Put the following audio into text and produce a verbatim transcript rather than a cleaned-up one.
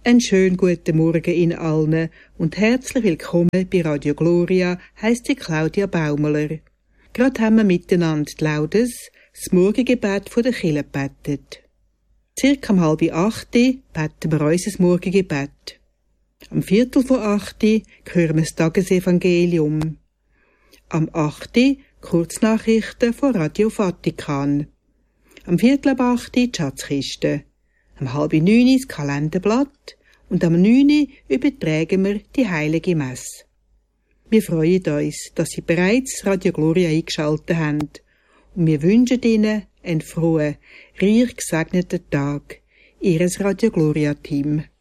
Einen schönen guten Morgen Ihnen allen und herzlich willkommen bei Radio Gloria, heisst die Claudia Baumeler. Gerade haben wir miteinander die Laudes, das Morgengebet von der Kirche gebetet. Circa um halb acht beten wir unser Morgengebet. Am Viertel vor acht hören wir das Tagesevangelium. Am acht Kurznachrichten von Radio Vatikan. Am Viertel ab acht die Schatzkiste. Am halb neun das Kalenderblatt und am neun übertragen wir die Heilige Messe. Wir freuen uns, dass Sie bereits Radio Gloria eingeschaltet haben und wir wünschen Ihnen einen frohen, reich gesegneten Tag. Ihres Radio Gloria Team.